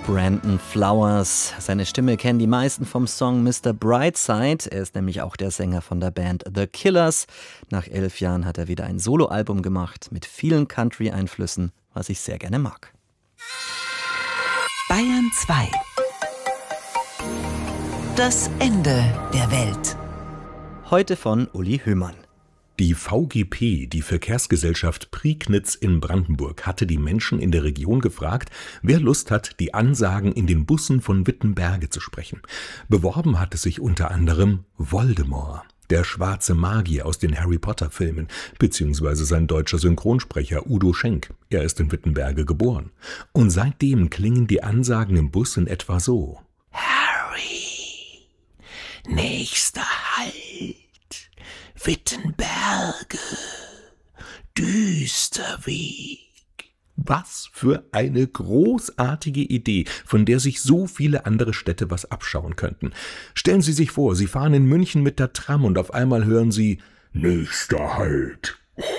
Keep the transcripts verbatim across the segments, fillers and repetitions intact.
Brandon Flowers. Seine Stimme kennen die meisten vom Song Mister Brightside. Er ist nämlich auch der Sänger von der Band The Killers. Nach elf Jahren hat er wieder ein Soloalbum gemacht mit vielen Country-Einflüssen, was ich sehr gerne mag. Bayern zwei. Das Ende der Welt. Heute von Uli Höhmann. Die V G P, die Verkehrsgesellschaft Prignitz in Brandenburg, hatte die Menschen in der Region gefragt, wer Lust hat, die Ansagen in den Bussen von Wittenberge zu sprechen. Beworben hatte sich unter anderem Voldemort, der schwarze Magier aus den Harry-Potter-Filmen, beziehungsweise sein deutscher Synchronsprecher Udo Schenk. Er ist in Wittenberge geboren. Und seitdem klingen die Ansagen im Bus in etwa so. Harry, nächster Halt. Wittenberge, Düsterweg. Was für eine großartige Idee, von der sich so viele andere Städte was abschauen könnten. Stellen Sie sich vor, Sie fahren in München mit der Tram und auf einmal hören Sie »Nächster Halt,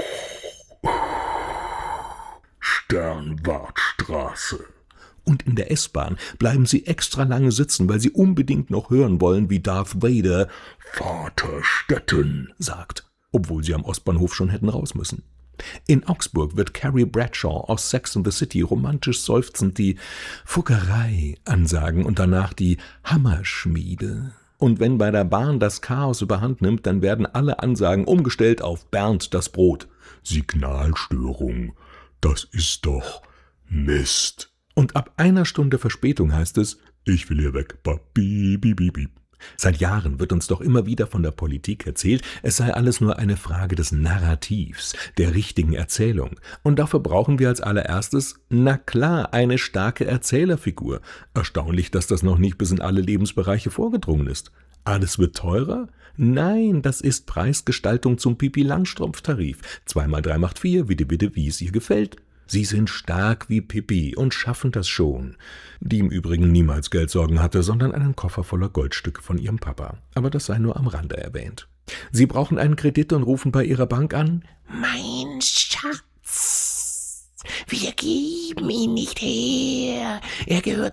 Sternwartstraße«. Und in der S-Bahn bleiben Sie extra lange sitzen, weil Sie unbedingt noch hören wollen, wie Darth Vader »Vaterstetten« sagt, obwohl Sie am Ostbahnhof schon hätten raus müssen. In Augsburg wird Carrie Bradshaw aus Sex and the City romantisch seufzend die Fuggerei ansagen und danach die Hammerschmiede. Und wenn bei der Bahn das Chaos überhand nimmt, dann werden alle Ansagen umgestellt auf Bernd das Brot. Signalstörung, das ist doch Mist. Und ab einer Stunde Verspätung heißt es, ich will hier weg. Piep, piep, piep, piep. Seit Jahren wird uns doch immer wieder von der Politik erzählt, es sei alles nur eine Frage des Narrativs, der richtigen Erzählung. Und dafür brauchen wir als allererstes, na klar, eine starke Erzählerfigur. Erstaunlich, dass das noch nicht bis in alle Lebensbereiche vorgedrungen ist. Alles wird teurer? Nein, das ist Preisgestaltung zum Pipi-Langstrumpf-Tarif. Zwei mal drei macht vier, bitte, bitte, wie es ihr gefällt. Sie sind stark wie Pippi und schaffen das schon, die im Übrigen niemals Geldsorgen hatte, sondern einen Koffer voller Goldstücke von ihrem Papa. Aber das sei nur am Rande erwähnt. Sie brauchen einen Kredit und rufen bei ihrer Bank an. Mein Schatz, wir geben ihn nicht her, er gehört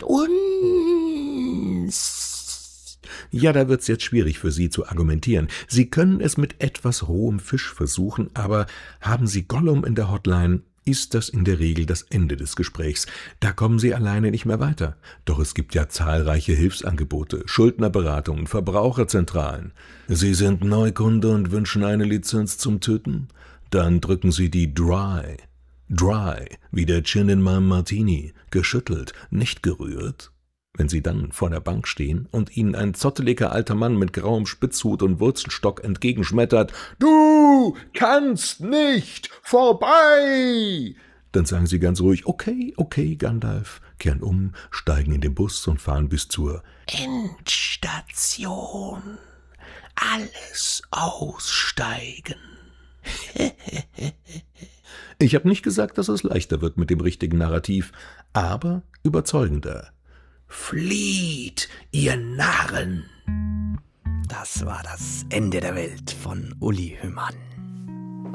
uns. Ja, da wird's jetzt schwierig für Sie zu argumentieren. Sie können es mit etwas rohem Fisch versuchen, aber haben Sie Gollum in der Hotline, ist das in der Regel das Ende des Gesprächs. Da kommen Sie alleine nicht mehr weiter. Doch es gibt ja zahlreiche Hilfsangebote, Schuldnerberatungen, Verbraucherzentralen. Sie sind Neukunde und wünschen eine Lizenz zum Töten? Dann drücken Sie die Dry. Dry, wie der Gin in meinem Martini, geschüttelt, nicht gerührt. Wenn Sie dann vor der Bank stehen und Ihnen ein zotteliger alter Mann mit grauem Spitzhut und Wurzelstock entgegenschmettert, »Du kannst nicht vorbei!« Dann sagen Sie ganz ruhig, »Okay, okay, Gandalf«, kehren um, steigen in den Bus und fahren bis zur Endstation. Alles aussteigen. Ich habe nicht gesagt, dass es leichter wird mit dem richtigen Narrativ, aber überzeugender. Flieht, ihr Narren! Das war das Ende der Welt von Uli Höhmann.